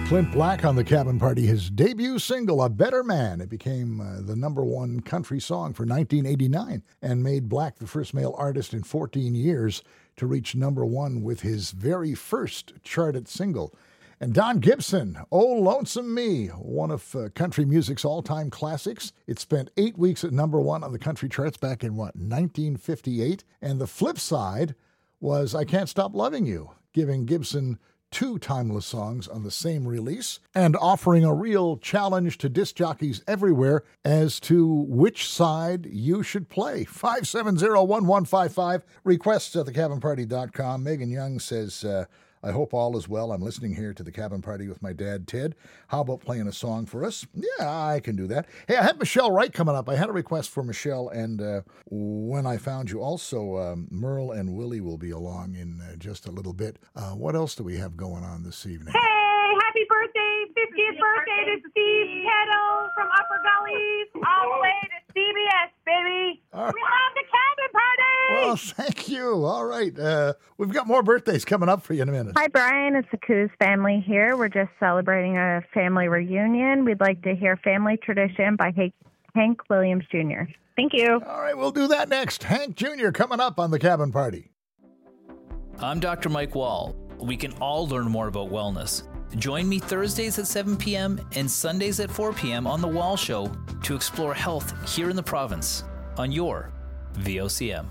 Clint Black on the Cabin Party, his debut single, A Better Man. It became the number one country song for 1989 and made Black the first male artist in 14 years to reach number one with his very first charted single. And Don Gibson, Oh Lonesome Me, one of country music's all-time classics. It spent 8 weeks at number one on the country charts back in, 1958? And the flip side was I Can't Stop Loving You, giving Gibson two timeless songs on the same release and offering a real challenge to disc jockeys everywhere as to which side you should play. 570-1155, requests at thecabinparty.com. Megan Young says, I hope all is well. I'm listening here to the Cabin Party with my dad, Ted. How about playing a song for us? Yeah, I can do that. Hey, I have Michelle Wright coming up. I had a request for Michelle, and when I found you, also Merle and Willie will be along in just a little bit. What else do we have going on this evening? Hey, happy birthday, 50th birthday to Steve Kettle from Upper Gullies, all the way to CBS, baby. We love the Cabin Party. Well, thank you. All right. We've got more birthdays coming up for you in a minute. Hi, Brian. It's the Coos family here. We're just celebrating a family reunion. We'd like to hear Family Tradition by Hank Williams Jr. Thank you. All right, we'll do that next. Hank Jr. coming up on the Cabin Party. I'm Dr. Mike Wall. We can all learn more about wellness. Join me Thursdays at 7 p.m. and Sundays at 4 p.m. on The Wall Show to explore health here in the province on your VOCM.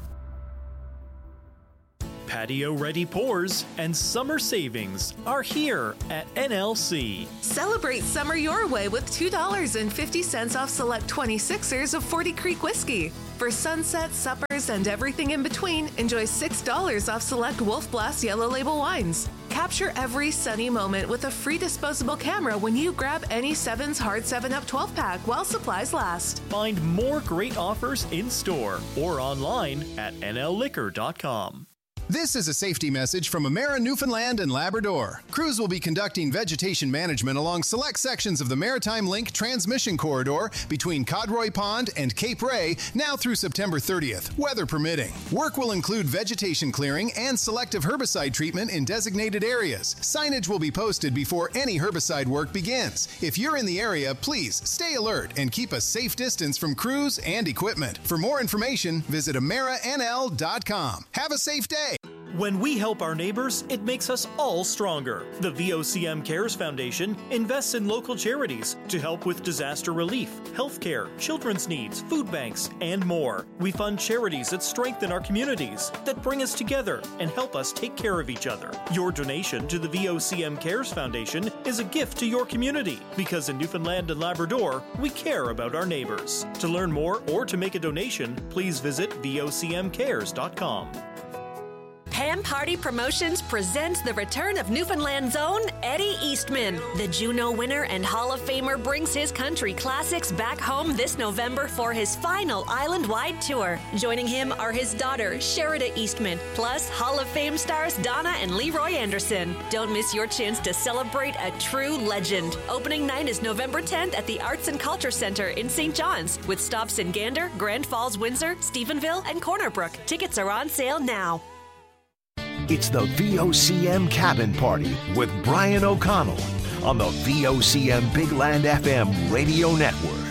Patio-ready pours and summer savings are here at NLC. Celebrate summer your way with $2.50 off select 26ers of 40 Creek whiskey. For sunsets, suppers, and everything in between, enjoy $6 off select Wolf Blast Yellow Label wines. Capture every sunny moment with a free disposable camera when you grab any Sevens Hard 7-Up 12-pack while supplies last. Find more great offers in-store or online at nlliquor.com. This is a safety message from Emera Newfoundland and Labrador. Crews will be conducting vegetation management along select sections of the Maritime Link transmission corridor between Codroy Pond and Cape Ray now through September 30th, weather permitting. Work will include vegetation clearing and selective herbicide treatment in designated areas. Signage will be posted before any herbicide work begins. If you're in the area, please stay alert and keep a safe distance from crews and equipment. For more information, visit AmeriNL.com. Have a safe day. When we help our neighbors, it makes us all stronger. The VOCM Cares Foundation invests in local charities to help with disaster relief, healthcare, children's needs, food banks, and more. We fund charities that strengthen our communities, that bring us together and help us take care of each other. Your donation to the VOCM Cares Foundation is a gift to your community, because in Newfoundland and Labrador, we care about our neighbors. To learn more or to make a donation, please visit vocmcares.com. Pan Party Promotions presents the return of Newfoundland's own Eddie Eastman. The Juno winner and Hall of Famer brings his country classics back home this November for his final island-wide tour. Joining him are his daughter, Sherida Eastman, plus Hall of Fame stars Donna and Leroy Anderson. Don't miss your chance to celebrate a true legend. Opening night is November 10th at the Arts and Culture Center in St. John's, with stops in Gander, Grand Falls, Windsor, Stephenville, and Corner Brook. Tickets are on sale now. It's the VOCM Cabin Party with Brian O'Connell on the VOCM Big Land FM radio network.